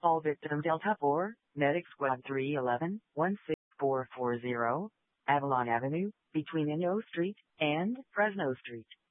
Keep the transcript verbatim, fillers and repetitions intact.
All victim Delta four, Medic Squad three eleven, one six four four zero, Avalon Avenue, between Inyo Street and Fresno Street.